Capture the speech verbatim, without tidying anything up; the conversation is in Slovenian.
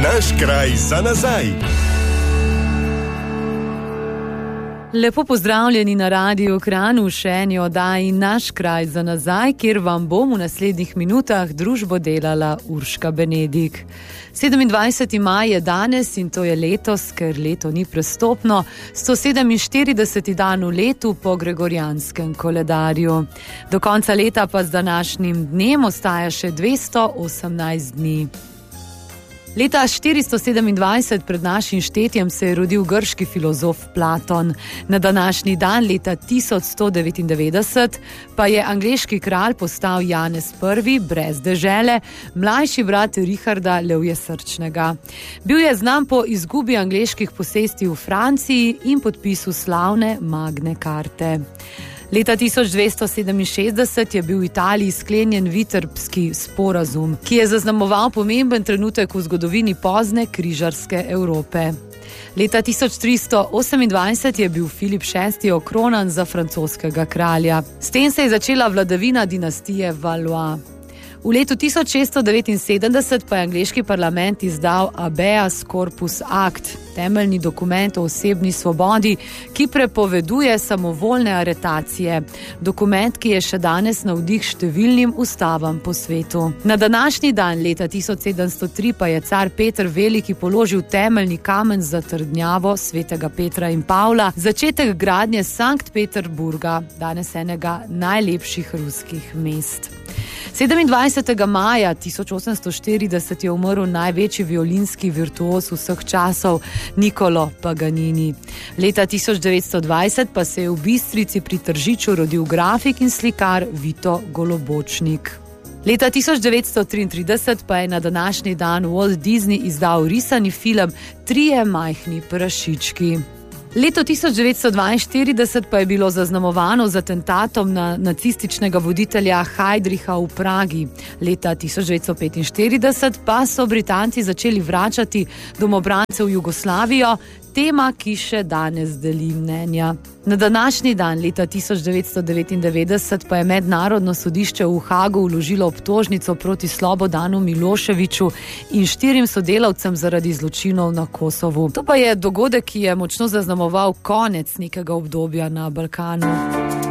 Naš kraj za nazaj. Lepo pozdravljeni na Radiu Kranj v še eni oddaji Naš kraj za nazaj, kjer vam bom v naslednjih minutah družbo delala Urška Benedik. sedemindvajseti maj je danes in to je letos, ker leto ni prestopno, sto sedeminštirideseti dan v letu po gregorjanskem koledarju. Do konca leta pa z današnjim dnem ostaja še dvesto osemnajst dni. Leta štiristo sedemindvajset pred našim štetjem se je rodil grški filozof Platon. Na današnji dan leta tisoč sto devetindevetdeset pa je angleški kralj postal Janez Prvi brez dežele, mlajši brat Richarda Levjesrčnega. Bil je znan po izgubi angleških posesti v Franciji in podpisu slavne Magne Carte. Leta tisoč dvesto sedeminšestdeset je bil v Italiji sklenjen Viterbski sporazum, ki je zaznamoval pomemben trenutek v zgodovini pozne križarske Evrope. Leta tisoč tristo osemindvajset je bil Filip šesti okronan za francoskega kralja. S tem se je začela vladavina dinastije Valois. V letu tisoč šeststo devetinsedemdeset pa je angleški parlament izdal Habeas Corpus Act, temeljni dokument o osebni svobodi, ki prepoveduje samovoljne aretacije. Dokument, ki je še danes navdih številnim ustavam po svetu. Na današnji dan leta tisoč sedemsto tri pa je car Peter Veliki položil temeljni kamen za trdnjavo svetega Petra in Pavla, začetek gradnje Sankt Peterburga, danes enega najlepših ruskih mest. sedemindvajsetega maja tisoč osemsto štirideset je umrl največji violinski virtuoz vseh časov, Niccolo Paganini. Leta tisoč devetsto dvajset pa se je v Bistrici pri Tržiču rodil grafik in slikar Vito Golobočnik. Leta tisoč devetsto triintrideset pa je na današnji dan Walt Disney izdal risani film Trije majhni prašički. Leto tisoč devetsto dvainštirideset pa je bilo zaznamovano z atentatom na nacističnega voditelja Heydricha v Pragi. Leta tisoč devetsto petinštirideset pa so Britanci začeli vračati domobrance v Jugoslavijo, tema, ki še danes deli mnenja. Na današnji dan leta tisoč devetsto devetindevetdeset pa je Mednarodno sodišče v Hagu vložilo obtožnico proti Slobodanu Miloševiću in štirim sodelavcem zaradi zločinov na Kosovu. To pa je dogodek, ki je močno zaznamoval konec nekega obdobja na Balkanu.